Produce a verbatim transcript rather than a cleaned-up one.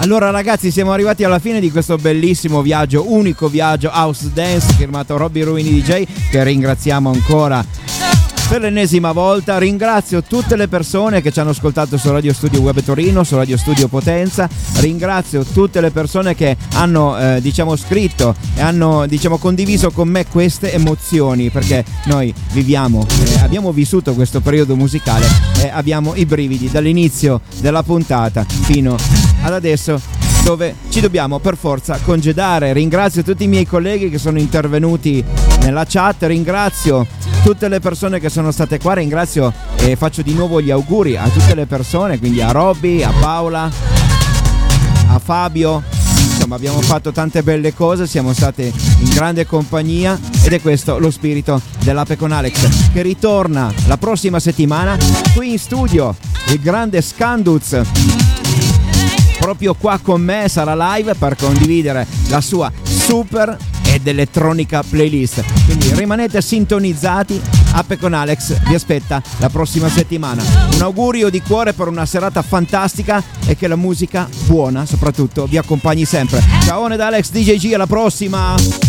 Allora ragazzi, siamo arrivati alla fine di questo bellissimo viaggio, unico viaggio House Dance firmato Robbie Ruini D J, che ringraziamo ancora per l'ennesima volta. Ringrazio tutte le persone che ci hanno ascoltato su Radio Studio Web Torino, su Radio Studio Potenza. Ringrazio tutte le persone che hanno eh, diciamo scritto e hanno diciamo condiviso con me queste emozioni, perché noi viviamo, eh, abbiamo vissuto questo periodo musicale e abbiamo i brividi dall'inizio della puntata fino ad adesso, dove ci dobbiamo per forza congedare. Ringrazio tutti i miei colleghi che sono intervenuti nella chat, ringrazio tutte le persone che sono state qua, ringrazio e faccio di nuovo gli auguri a tutte le persone, quindi a Robby, a Paola, a Fabio. Insomma, abbiamo fatto tante belle cose, siamo state in grande compagnia ed è questo lo spirito dell'Ape con Alex, che ritorna la prossima settimana qui in studio. Il grande Scanduz proprio qua con me sarà live per condividere la sua super ed elettronica playlist, quindi rimanete sintonizzati. Ape con Alex vi aspetta la prossima settimana. Un augurio di cuore per una serata fantastica e che la musica buona soprattutto vi accompagni sempre. Ciao da Alex D J G, alla prossima.